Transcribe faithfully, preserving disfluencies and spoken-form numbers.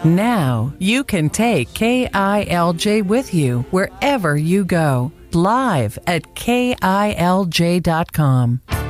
Now you can take K I L J with you wherever you go. Live at K I L J dot com.